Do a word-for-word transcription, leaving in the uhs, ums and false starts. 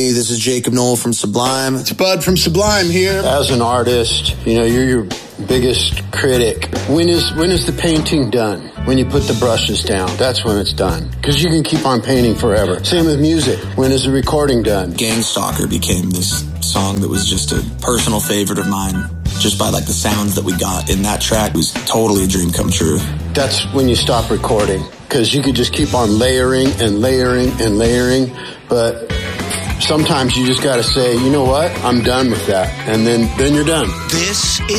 me. This is Jacob Noel from Sublime. It's Bud from Sublime here. As an artist, you know, you're your biggest critic. When is when is the painting done? When you put the brushes down, that's when it's done. Because you can keep on painting forever. Same with music. When is the recording done? Gang Stalker became this song that was just a personal favorite of mine. Just by like the sounds that we got in that track, it was totally a dream come true. That's when you stop recording. Because you could just keep on layering and layering and layering. But sometimes you just got to say, you know what? I'm done with that. And then, then you're done. This is